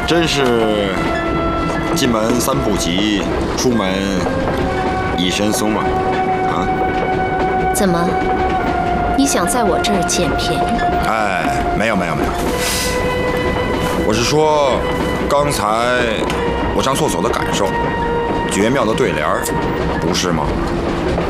真是进门三步急，出门一身松啊！啊？ 怎么？你想在我这儿捡便宜？ 哎，没有。我是说，刚才我上厕所的感受，绝妙的对联，不是吗？